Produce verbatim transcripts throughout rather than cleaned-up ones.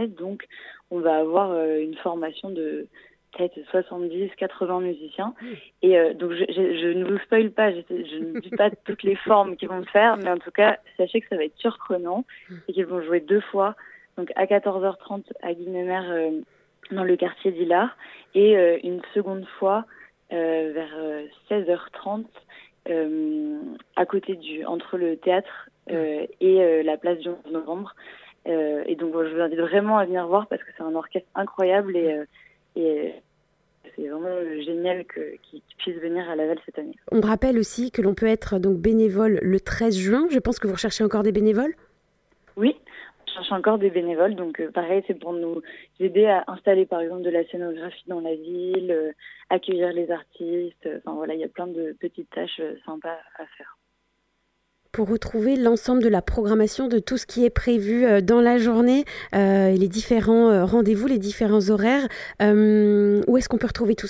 année. Donc, on va avoir euh, une formation de peut-être soixante-dix quatre-vingts musiciens. Et euh, donc, je, je, je ne vous spoil pas, je, je ne dis pas toutes les formes qu'ils vont faire, mais en tout cas, sachez que ça va être surprenant et qu'ils vont jouer deux fois. Donc, à quatorze heures trente à Guillemère, euh, dans le quartier d'Illard, et euh, une seconde fois euh, vers euh, seize heures trente euh, à côté du, entre le théâtre euh, et euh, la place du onze novembre. Euh, et donc, bon, je vous invite vraiment à venir voir parce que c'est un orchestre incroyable et, euh, et c'est vraiment génial que, qu'ils puissent venir à Laval cette année. On rappelle aussi que l'on peut être donc bénévole le treize juin. Je pense que vous recherchez encore des bénévoles ? Oui, on cherche encore des bénévoles. Donc, euh, pareil, c'est pour nous aider à installer, par exemple, de la scénographie dans la ville, euh, accueillir les artistes. Enfin, voilà, il y a plein de petites tâches euh, sympas à faire. Pour retrouver l'ensemble de la programmation de tout ce qui est prévu dans la journée, euh, les différents rendez-vous, les différents horaires, euh, où est-ce qu'on peut retrouver tout ça ?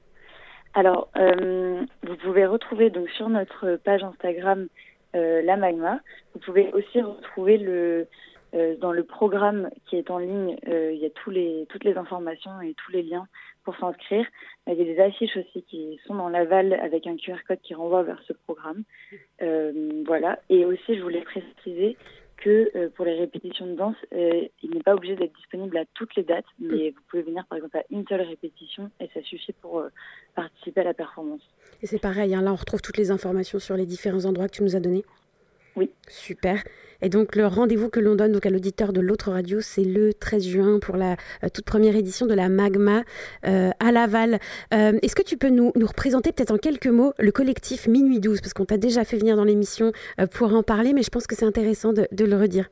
Alors, euh, vous pouvez retrouver donc sur notre page Instagram euh, la Magma. Vous pouvez aussi retrouver le euh, dans le programme qui est en ligne. Euh, il y a tous les toutes les informations et tous les liens pour s'inscrire. Il y a des affiches aussi qui sont dans Laval avec un Q R code qui renvoie vers ce programme. Euh, voilà. Et aussi, je voulais préciser que euh, pour les répétitions de danse, euh, il n'est pas obligé d'être disponible à toutes les dates, mais vous pouvez venir par exemple à une seule répétition et ça suffit pour euh, participer à la performance. Et c'est pareil, hein, là on retrouve toutes les informations sur les différents endroits que tu nous as donnés. Oui. Super. Et donc le rendez-vous que l'on donne donc à l'auditeur de l'autre radio, c'est le treize juin pour la euh, toute première édition de la Magma euh, à Laval. Euh, est-ce que tu peux nous, nous représenter peut-être en quelques mots le collectif Minuit douze ? Parce qu'on t'a déjà fait venir dans l'émission euh, pour en parler, mais je pense que c'est intéressant de, de le redire.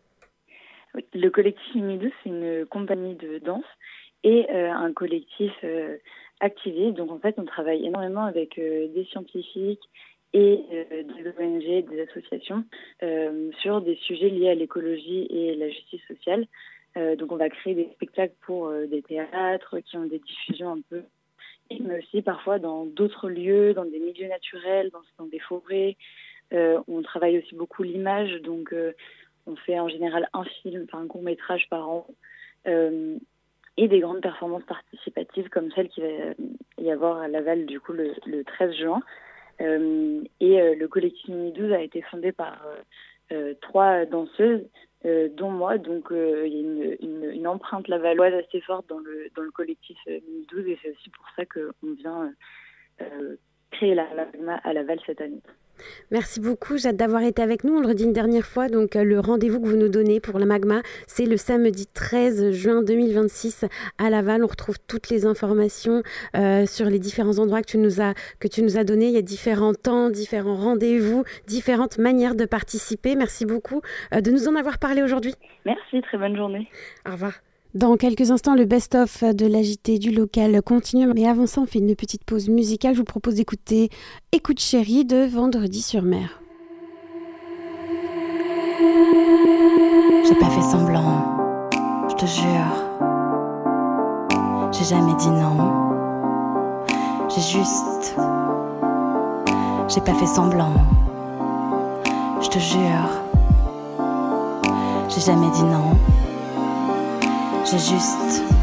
Oui. Le collectif Minuit douze, c'est une compagnie de danse et euh, un collectif euh, activiste. Donc en fait, on travaille énormément avec euh, des scientifiques et euh, des O N G, des associations, euh, sur des sujets liés à l'écologie et la justice sociale. Euh, donc on va créer des spectacles pour euh, des théâtres qui ont des diffusions un peu, mais aussi parfois dans d'autres lieux, dans des milieux naturels, dans, dans des forêts. Euh, on travaille aussi beaucoup l'image, donc euh, on fait en général un film, enfin un court-métrage par an, euh, et des grandes performances participatives comme celle qui va y avoir à Laval du coup le, le treize juin. Euh, et euh, le collectif Minuit douze a été fondé par euh, euh, trois danseuses, euh, dont moi. Donc euh, il y a une, une, une empreinte lavalloise assez forte dans le, dans le collectif euh, Minuit douze et c'est aussi pour ça qu'on vient euh, euh, créer la Magma à Laval cette année. Merci beaucoup, Jade, d'avoir été avec nous. On le redit une dernière fois, donc le rendez-vous que vous nous donnez pour la Magma, c'est le samedi treize juin deux mille vingt-six à Laval. On retrouve toutes les informations euh, sur les différents endroits que tu nous as que tu nous as donnés. Il y a différents temps, différents rendez-vous, différentes manières de participer. Merci beaucoup euh, de nous en avoir parlé aujourd'hui. Merci, très bonne journée. Au revoir. Dans quelques instants, le best-of de l'A J T du local continue. Mais avant ça, on fait une petite pause musicale. Je vous propose d'écouter Écoute chérie de Vendredi sur Mer. J'ai pas fait semblant, je te jure. J'ai jamais dit non. J'ai juste... J'ai pas fait semblant, je te jure. J'ai jamais dit non. J'ai juste